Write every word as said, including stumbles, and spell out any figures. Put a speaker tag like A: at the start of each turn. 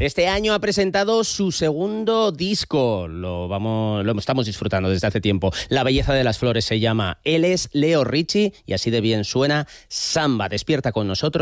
A: Este año ha presentado su segundo disco. Lo vamos, lo estamos disfrutando desde hace tiempo. La belleza de las flores se llama. Él es Leo Richie y así de bien suena Samba. Despierta con nosotros.